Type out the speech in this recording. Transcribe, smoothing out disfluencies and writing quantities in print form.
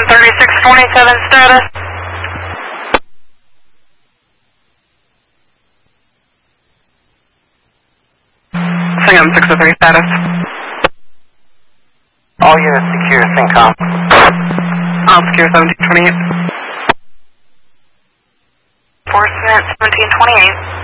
3627 status. Singam 603 status. All units secure, SYNCOM. All secure 1728. Enforcement 1728.